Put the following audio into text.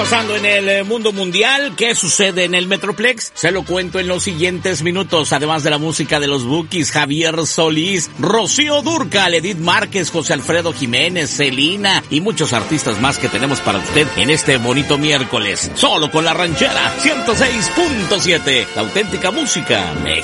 pasando en el mundo mundial? ¿Qué sucede en el Metroplex? Se lo cuento en los siguientes minutos. Además de la música de los Bukis, Javier Solís, Rocío Dúrcal, Edith Márquez, José Alfredo Jiménez, Celina y muchos artistas más que tenemos para usted en este bonito miércoles. Solo con La Ranchera 106.7, la auténtica música mexicana.